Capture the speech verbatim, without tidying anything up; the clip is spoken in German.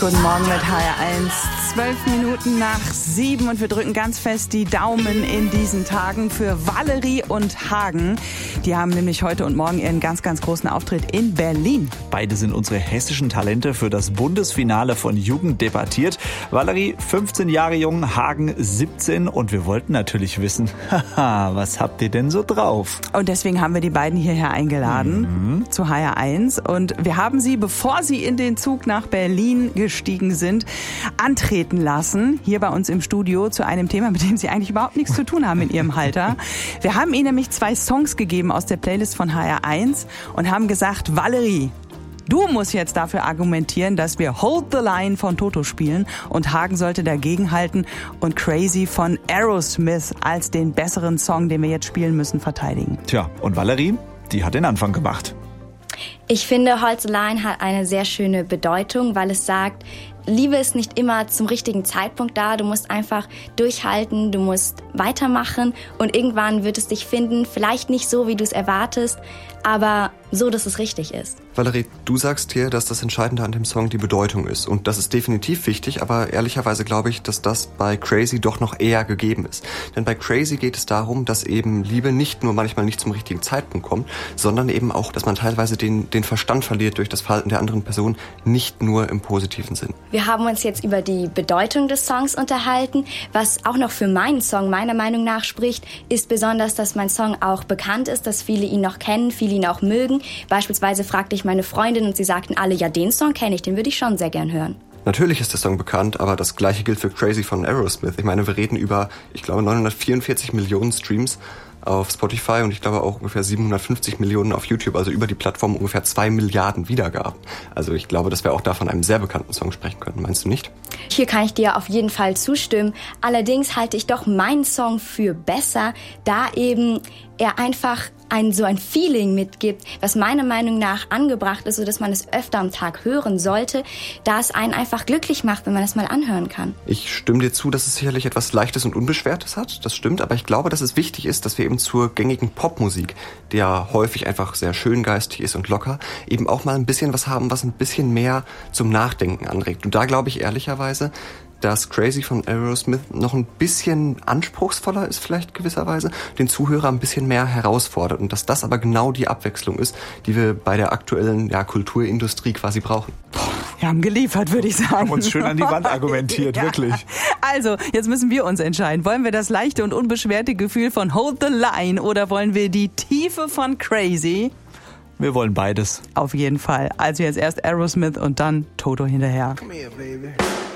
Guten Morgen mit H R eins. Zwölf Minuten nach sieben und wir drücken ganz fest die Daumen in diesen Tagen für Valerie und Hagen. Die haben nämlich heute und morgen ihren ganz, ganz großen Auftritt in Berlin. Beide sind unsere hessischen Talente für das Bundesfinale von Jugend debattiert. Valerie fünfzehn Jahre jung, Hagen siebzehn und wir wollten natürlich wissen, haha, was habt ihr denn so drauf? Und deswegen haben wir die beiden hierher eingeladen mhm. zu H R eins und wir haben sie, bevor sie in den Zug nach Berlin gestiegen sind, antreten lassen, hier bei uns im Studio zu einem Thema, mit dem sie eigentlich überhaupt nichts zu tun haben in ihrem Alter. Wir haben ihnen nämlich zwei Songs gegeben aus der Playlist von H R eins und haben gesagt, Valerie, du musst jetzt dafür argumentieren, dass wir Hold the Line von Toto spielen und Hagen sollte dagegenhalten und Crazy von Aerosmith als den besseren Song, den wir jetzt spielen müssen, verteidigen. Tja, und Valerie, die hat den Anfang gemacht. Ich finde, Hold the Line hat eine sehr schöne Bedeutung, weil es sagt, Liebe ist nicht immer zum richtigen Zeitpunkt da. Du musst einfach durchhalten, du musst weitermachen und irgendwann wird es dich finden. Vielleicht nicht so, wie du es erwartest, aber so, dass es richtig ist. Valerie, du sagst hier, dass das Entscheidende an dem Song die Bedeutung ist. Und das ist definitiv wichtig, aber ehrlicherweise glaube ich, dass das bei Crazy doch noch eher gegeben ist. Denn bei Crazy geht es darum, dass eben Liebe nicht nur manchmal nicht zum richtigen Zeitpunkt kommt, sondern eben auch, dass man teilweise den, den Verstand verliert durch das Verhalten der anderen Person, nicht nur im positiven Sinn. Wir haben uns jetzt über die Bedeutung des Songs unterhalten. Was auch noch für meinen Song meiner Meinung nach spricht, ist besonders, dass mein Song auch bekannt ist, dass viele ihn noch kennen, viele ihn auch mögen. Beispielsweise fragte ich meine Freundin und sie sagten alle, ja, den Song kenne ich, den würde ich schon sehr gern hören. Natürlich ist der Song bekannt, aber das gleiche gilt für Crazy von Aerosmith. Ich meine, wir reden über, ich glaube, neunhundertvierundvierzig Millionen Streams auf Spotify und ich glaube auch ungefähr siebenhundertfünfzig Millionen auf YouTube, also über die Plattform ungefähr zwei Milliarden Wiedergaben. Also ich glaube, dass wir auch da von einem sehr bekannten Song sprechen können. Meinst du nicht? Hier kann ich dir auf jeden Fall zustimmen. Allerdings halte ich doch meinen Song für besser, da eben er einfach ein so ein Feeling mitgibt, was meiner Meinung nach angebracht ist, sodass man es öfter am Tag hören sollte, da es einen einfach glücklich macht, wenn man es mal anhören kann. Ich stimme dir zu, dass es sicherlich etwas Leichtes und Unbeschwertes hat, das stimmt, aber ich glaube, dass es wichtig ist, dass wir eben zur gängigen Popmusik, die ja häufig einfach sehr schöngeistig ist und locker, eben auch mal ein bisschen was haben, was ein bisschen mehr zum Nachdenken anregt. Und da glaube ich ehrlicherweise, dass Crazy von Aerosmith noch ein bisschen anspruchsvoller ist vielleicht gewisserweise, den Zuhörer ein bisschen mehr herausfordert und dass das aber genau die Abwechslung ist, die wir bei der aktuellen ja, Kulturindustrie quasi brauchen. Wir haben geliefert, würde ich sagen. Wir haben uns schön an die Wand argumentiert, ja. Wirklich. Also, jetzt müssen wir uns entscheiden. Wollen wir das leichte und unbeschwerte Gefühl von Hold the Line oder wollen wir die Tiefe von Crazy? Wir wollen beides. Auf jeden Fall. Also jetzt erst Aerosmith und dann Toto hinterher. Come here, baby.